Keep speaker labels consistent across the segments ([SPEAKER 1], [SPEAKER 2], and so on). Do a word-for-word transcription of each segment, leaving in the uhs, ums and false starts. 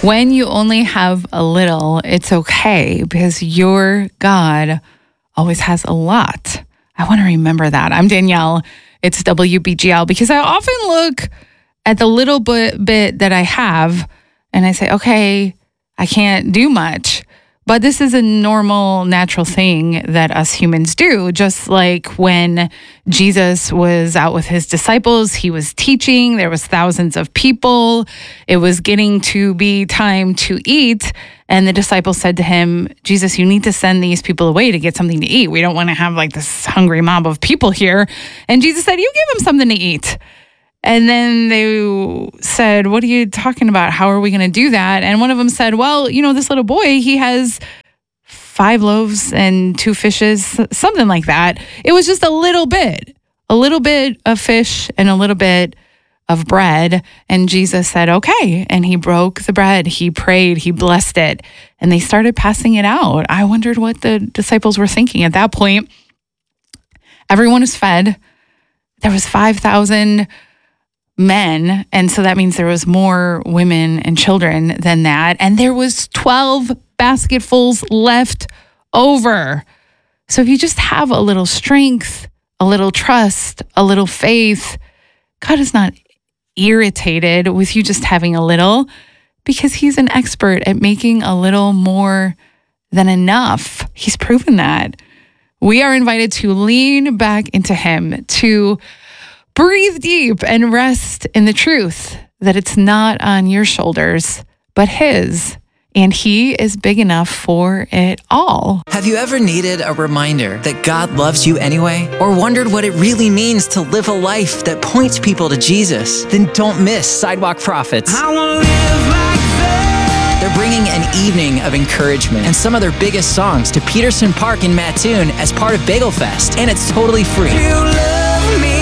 [SPEAKER 1] When you only have a little, it's okay because your God always has a lot. I want to remember that. I'm Danielle. It's W B G L because I often look at the little bit, bit that I have and I say, okay, I can't do much. But this is a normal, natural thing that us humans do. Just like when Jesus was out with his disciples, he was teaching, there was thousands of people. It was getting to be time to eat. And the disciples said to him, Jesus, you need to send these people away to get something to eat. We don't want to have like this hungry mob of people here. And Jesus said, you give them something to eat. And then they said, what are you talking about? How are we going to do that? And one of them said, well, you know, this little boy, he has five loaves and two fishes, something like that. It was just a little bit, a little bit of fish and a little bit of bread. And Jesus said, okay. And he broke the bread. He prayed. He blessed it. And they started passing it out. I wondered what the disciples were thinking at that point. Everyone was fed. There was five thousand men, and so that means there was more women and children than that, and there was twelve basketfuls left over. So if you just have a little strength, a little trust, a little faith, God is not irritated with you just having a little, because he's an expert at making a little more than enough. He's proven that. We are invited to lean back into him, to breathe deep and rest in the truth that it's not on your shoulders, but his. And he is big enough for it all.
[SPEAKER 2] Have you ever needed a reminder that God loves you anyway? Or wondered what it really means to live a life that points people to Jesus? Then don't miss Sidewalk Prophets.
[SPEAKER 3] I wanna live like that.
[SPEAKER 2] They're bringing an evening of encouragement and some of their biggest songs to Peterson Park in Mattoon as part of Bagel Fest. And it's totally free.
[SPEAKER 3] You love me.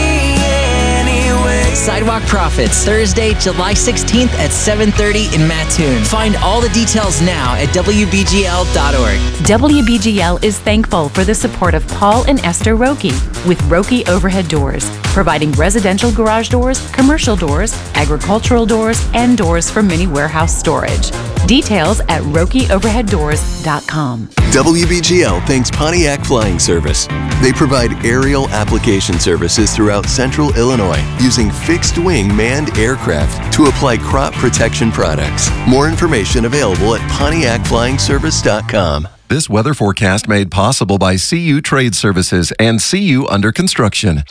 [SPEAKER 2] Sidewalk Prophets, Thursday, July sixteenth at seven thirty in Mattoon. Find all the details now at W B G L dot org.
[SPEAKER 4] W B G L is thankful for the support of Paul and Esther Roki with Roki Overhead Doors, providing residential garage doors, commercial doors, agricultural doors, and doors for mini warehouse storage. Details at Roki Overhead Doors dot com.
[SPEAKER 5] W B G L thanks Pontiac Flying Service. They provide aerial application services throughout central Illinois using fixed-wing manned aircraft to apply crop protection products. More information available at Pontiac Flying Service dot com.
[SPEAKER 6] This weather forecast made possible by C U Trade Services and C U Under Construction.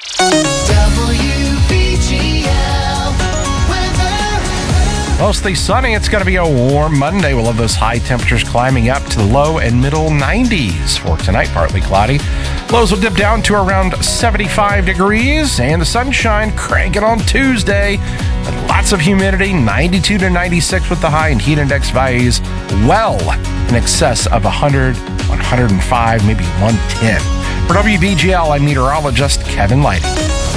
[SPEAKER 3] W B G L weather.
[SPEAKER 7] Mostly sunny. It's going to be a warm Monday. We'll have those high temperatures climbing up to the low and middle nineties. For tonight, partly cloudy. Lows will dip down to around seventy-five degrees, and the sunshine cranking on Tuesday. But lots of humidity, ninety-two to ninety-six with the high, and heat index values well in excess of one hundred, one hundred five, maybe one ten. For W B G L, I'm meteorologist Kevin Lighty.